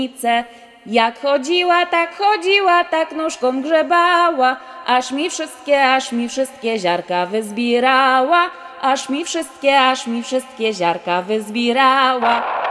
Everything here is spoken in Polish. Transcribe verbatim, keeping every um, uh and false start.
Jak chodziła, tak chodziła, tak nóżką grzebała, aż mi wszystkie, aż mi wszystkie ziarka wyzbierała, aż mi wszystkie, aż mi wszystkie ziarka wyzbierała.